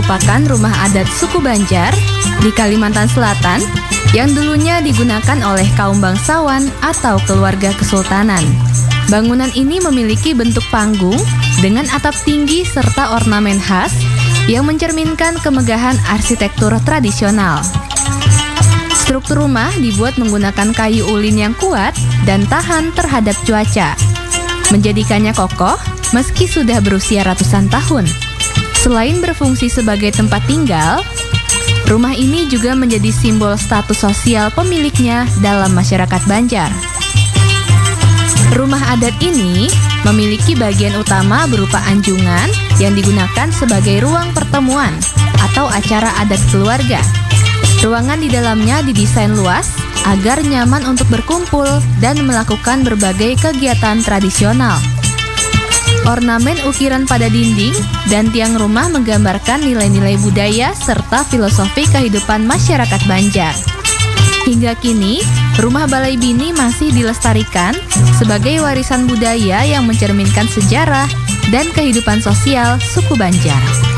merupakan rumah adat suku Banjar di Kalimantan Selatan yang dulunya digunakan oleh kaum bangsawan atau keluarga kesultanan. Bangunan ini memiliki bentuk panggung dengan atap tinggi serta ornamen khas yang mencerminkan kemegahan arsitektur tradisional. Struktur rumah dibuat menggunakan kayu ulin yang kuat dan tahan terhadap cuaca, menjadikannya kokoh meski sudah berusia ratusan tahun. Selain berfungsi sebagai tempat tinggal, rumah ini juga menjadi simbol status sosial pemiliknya dalam masyarakat Banjar. Rumah adat ini memiliki bagian utama berupa anjungan yang digunakan sebagai ruang pertemuan atau acara adat keluarga. Ruangan di dalamnya didesain luas agar nyaman untuk berkumpul dan melakukan berbagai kegiatan tradisional. Ornamen ukiran pada dinding dan tiang rumah menggambarkan nilai-nilai budaya serta filosofi kehidupan masyarakat Banjar. Hingga kini, rumah Balai Bini masih dilestarikan sebagai warisan budaya yang mencerminkan sejarah dan kehidupan sosial suku Banjar.